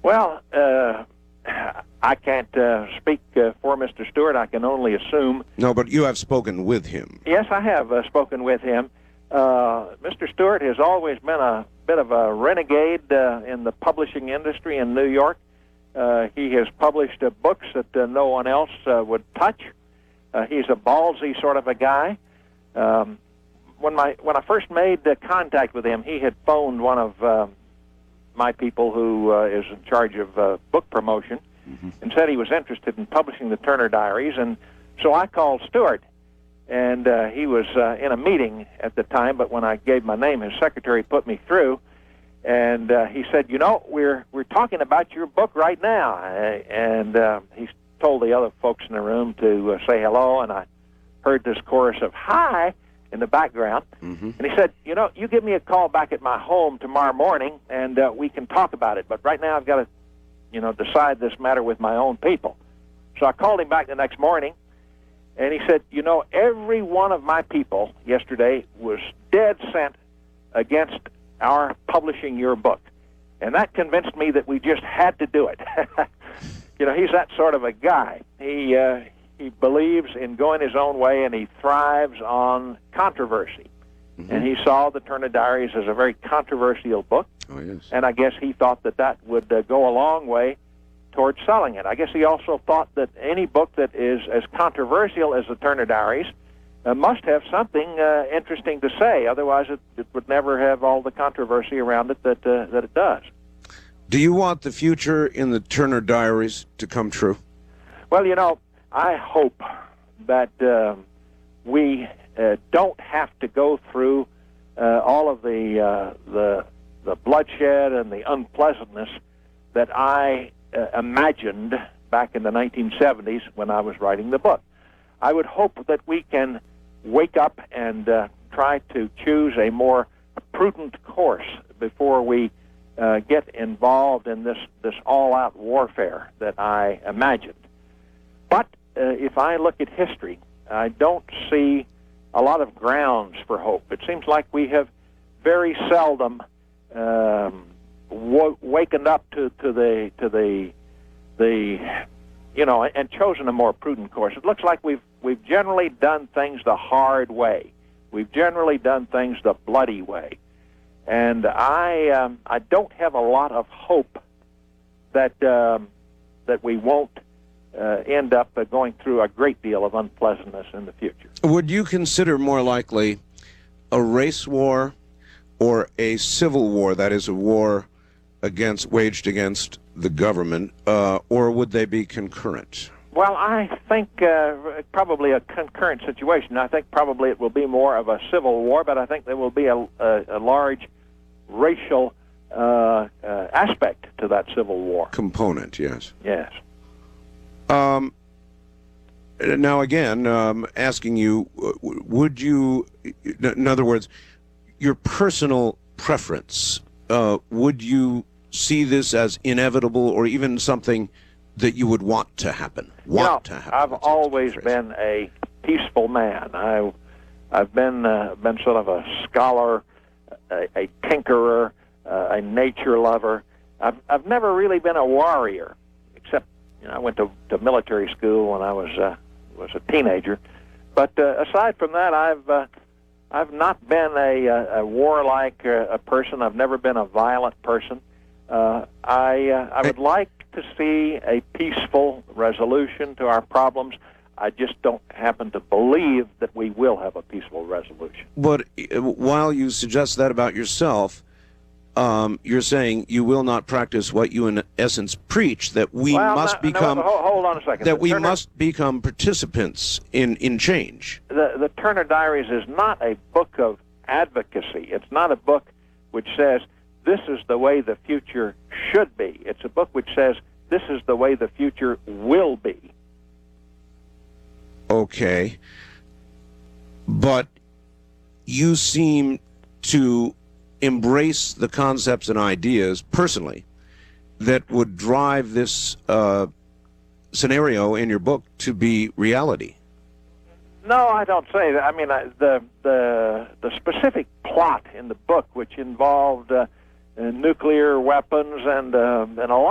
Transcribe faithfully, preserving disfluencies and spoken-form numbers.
Well, uh, I can't uh, speak uh, for Mister Stewart. I can only assume. No, but you have spoken with him. Yes, I have uh, spoken with him. Uh, Mister Stewart has always been a bit of a renegade uh, in the publishing industry in New York. Uh, he has published uh, books that uh, no one else uh, would touch. Uh, he's a ballsy sort of a guy. Um, when my when I first made uh, contact with him, he had phoned one of uh, my people who uh, is in charge of uh, book promotion, mm-hmm. and said he was interested in publishing the Turner Diaries. And so I called Stewart, and uh, he was uh, in a meeting at the time. But when I gave my name, his secretary put me through. And uh, he said, you know, we're we're talking about your book right now. And uh, he told the other folks in the room to uh, say hello, and I heard this chorus of hi in the background. Mm-hmm. And he said, you know, you give me a call back at my home tomorrow morning, and uh, we can talk about it. But right now I've got to, you know, decide this matter with my own people. So I called him back the next morning, and he said, you know, every one of my people yesterday was dead set against our publishing your book. And that convinced me that we just had to do it. You know, he's that sort of a guy. He uh, he believes in going his own way, and he thrives on controversy. Mm-hmm. And he saw the Turner Diaries as a very controversial book. Oh, yes. And I guess he thought that that would uh, go a long way towards selling it. I guess he also thought that any book that is as controversial as the Turner Diaries Uh, must have something uh, interesting to say. Otherwise, it, it would never have all the controversy around it that uh, that it does. Do you want the future in the Turner Diaries to come true? Well, you know, I hope that uh, we uh, don't have to go through uh, all of the uh, the the bloodshed and the unpleasantness that I uh, imagined back in the nineteen seventies when I was writing the book. I would hope that we can wake up and uh, try to choose a more prudent course before we uh, get involved in this, this all-out warfare that I imagined. But uh, if I look at history, I don't see a lot of grounds for hope. It seems like we have very seldom um, w- wakened up to, to the to the the you know, and chosen a more prudent course. It looks like we've we've generally done things the hard way. We've generally done things the bloody way, and I um, I don't have a lot of hope that um, that we won't uh, end up uh, going through a great deal of unpleasantness in the future. Would you consider more likely a race war or a civil war? That is, a war against waged against the government, uh, or would they be concurrent? Well, I think uh, probably a concurrent situation. I think probably it will be more of a civil war, but I think there will be a, a, a large racial uh, uh, aspect to that civil war. Component, yes. Yes. Um, now, again, um, asking you, would you, in other words, your personal preference, uh, would you see this as inevitable or even something that you would want to happen? Want you know, to happen? I've always been a peaceful man. I, I've been uh, been sort of a scholar, a, a tinkerer, uh, a nature lover. I've I've never really been a warrior, except you know I went to, to military school when I was uh, was a teenager. But uh, aside from that, I've uh, I've not been a, a, a warlike uh, a person. I've never been a violent person. Uh, I uh, I would like to see a peaceful resolution to our problems. I just don't happen to believe that we will have a peaceful resolution. But while you suggest that about yourself, um, you're saying you will not practice what you in essence preach, that we well, must no, become no, hold, hold on a second. that the we Turner, must become participants in, in change. The, the Turner Diaries is not a book of advocacy. It's not a book which says, this is the way the future should be. It's a book which says, this is the way the future will be. Okay. But you seem to embrace the concepts and ideas, personally, that would drive this uh, scenario in your book to be reality. No, I don't say that. I mean, I, the, the, the specific plot in the book, which involved uh, uh, nuclear weapons and, uh, and a lot